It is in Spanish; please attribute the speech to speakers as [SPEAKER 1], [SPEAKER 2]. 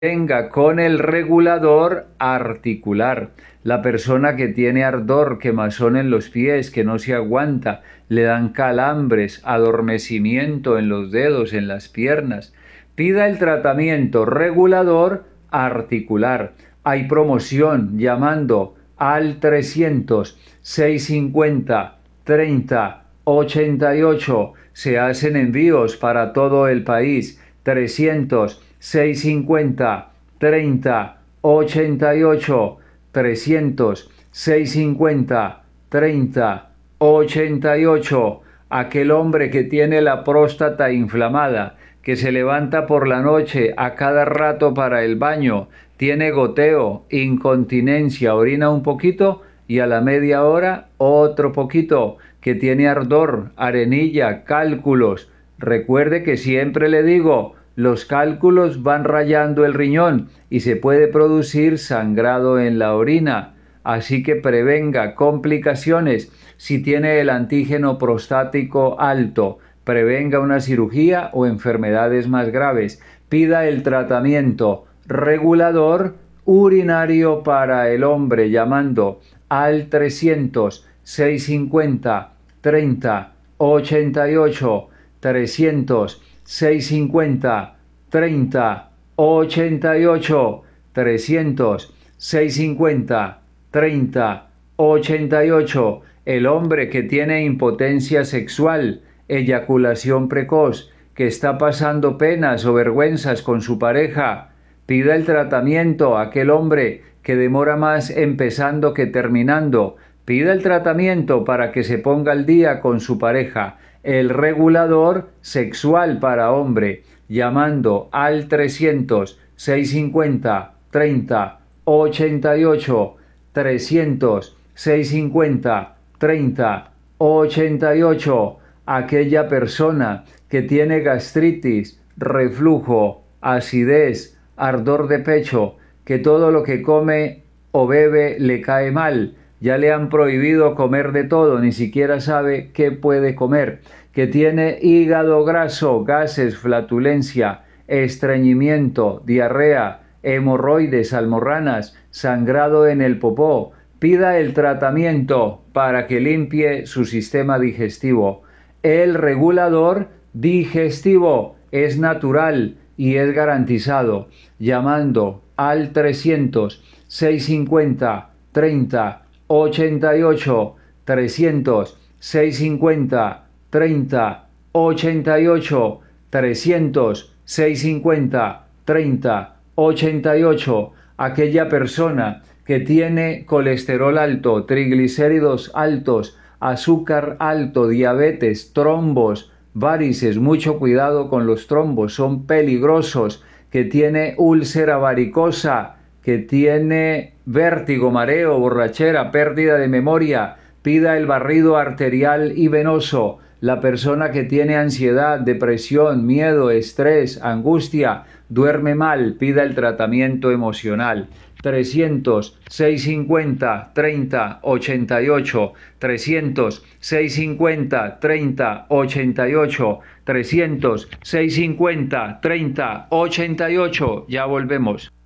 [SPEAKER 1] Venga con el regulador articular. La persona que tiene ardor, quemazón en los pies, que no se aguanta, le dan calambres, adormecimiento en los dedos, en las piernas. Pida el tratamiento regulador articular. Hay promoción llamando al 300-650-30-88. Se hacen envíos para todo el país. 300-650-30-88, 300-650-30-88. Aquel hombre que tiene la próstata inflamada, que se levanta por la noche a cada rato para el baño, tiene goteo, incontinencia, orina un poquito y a la media hora otro poquito, que tiene ardor, arenilla, cálculos. Recuerde que siempre le digo, los cálculos van rayando el riñón y se puede producir sangrado en la orina. Así que prevenga complicaciones. Si tiene el antígeno prostático alto, prevenga una cirugía o enfermedades más graves. Pida el tratamiento regulador urinario para el hombre llamando al 300-650-30-88. 300-650-30-88, 300-650-30-88. El hombre que tiene impotencia sexual, eyaculación precoz, que está pasando penas o vergüenzas con su pareja, pida el tratamiento. Aquel hombre que demora más empezando que terminando, pida el tratamiento para que se ponga al día con su pareja. El regulador sexual para hombre, llamando al 300-650-30-88, 300-650-30-88. Aquella persona que tiene gastritis, reflujo, acidez, ardor de pecho, que todo lo que come o bebe le cae mal, ya le han prohibido comer de todo, ni siquiera sabe qué puede comer, que tiene hígado graso, gases, flatulencia, estreñimiento, diarrea, hemorroides, almorranas, sangrado en el popó. Pida el tratamiento para que limpie su sistema digestivo. El regulador digestivo es natural y es garantizado, llamando al 300-650-30-88, 300-650-30-88, 300-650-30-88. Aquella persona que tiene colesterol alto, triglicéridos altos, azúcar alto, diabetes, trombos, varices, mucho cuidado con los trombos, son peligrosos, que tiene úlcera varicosa, que tiene vértigo, mareo, borrachera, pérdida de memoria, pida el barrido arterial y venoso. La persona que tiene ansiedad, depresión, miedo, estrés, angustia, duerme mal, pida el tratamiento emocional. 300-650-30-88, 300-650-30-88, 300-650-30-88. Ya volvemos.